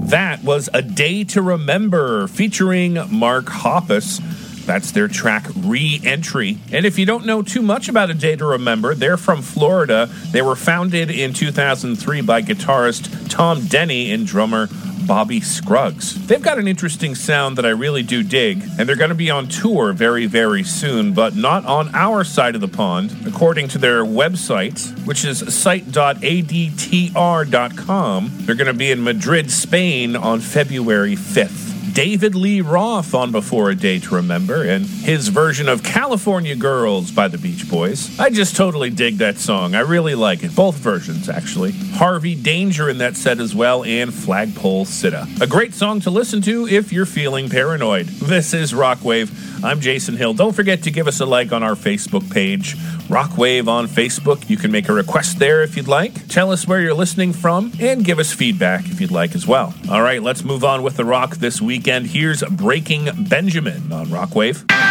That was A Day to Remember, featuring Mark Hoppus. That's their track, Re-Entry. And if you don't know too much about A Day to Remember, they're from Florida. They were founded in 2003 by guitarist Tom Denny and drummer Bobby Scruggs. They've got an interesting sound that I really do dig, and they're going to be on tour very, very soon, but not on our side of the pond. According to their website, which is site.adtr.com, they're going to be in Madrid, Spain on February 5th. David Lee Roth on Before a Day to Remember, and his version of California Girls by the Beach Boys. I just totally dig that song. I really like it. Both versions, actually. Harvey Danger in that set as well, and Flagpole Sitta. A great song to listen to if you're feeling paranoid. This is Rockwave. I'm Jason Hill. Don't forget to give us a like on our Facebook page, Rockwave on Facebook. You can make a request there if you'd like. Tell us where you're listening from, and give us feedback if you'd like as well. All right, let's move on with the rock this weekend. Here's Breaking Benjamin on Rockwave.